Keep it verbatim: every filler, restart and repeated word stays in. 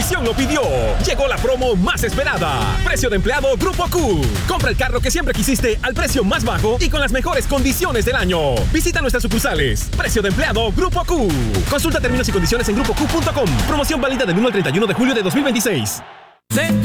afición lo pidió. Llegó la promo más esperada. Precio de empleado Grupo Q. Compra el carro que siempre quisiste al precio más bajo y con las mejores condiciones del año. Visita nuestras sucursales. Precio de empleado Grupo Q. Consulta términos y condiciones en grupo q punto com. Promoción válida del uno al treinta y uno de julio de dos mil veintiséis. Centro